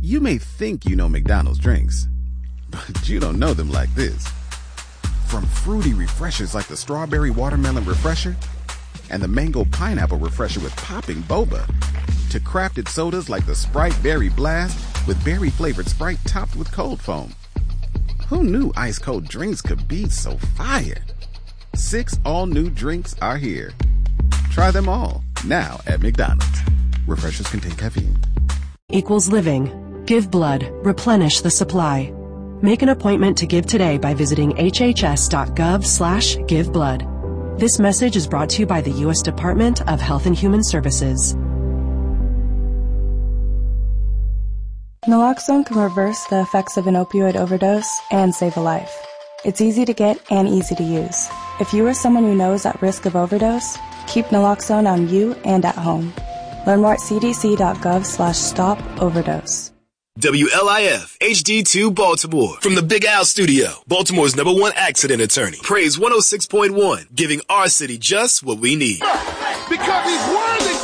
You may think you know McDonald's drinks, but you don't know them like this. From fruity refreshers like the Strawberry Watermelon Refresher and the Mango Pineapple Refresher with popping boba, to crafted sodas like the Sprite Berry Blast with berry-flavored Sprite topped with cold foam. Who knew ice-cold drinks could be so fire? 6 all-new drinks are here. Try them all, now at McDonald's. Refreshers contain caffeine. Equals living. Give blood. Replenish the supply. Make an appointment to give today by visiting hhs.gov/giveblood. This message is brought to you by the U.S. Department of Health and Human Services. Naloxone can reverse the effects of an opioid overdose and save a life. It's easy to get and easy to use. If you or someone you know is at risk of overdose, keep naloxone on you and at home. Learn more at cdc.gov/stop-overdose. WLIF HD2 Baltimore. From the Big Al Studio, Baltimore's #1 accident attorney. Praise 106.1, giving our city just what we need. Because he's worthy.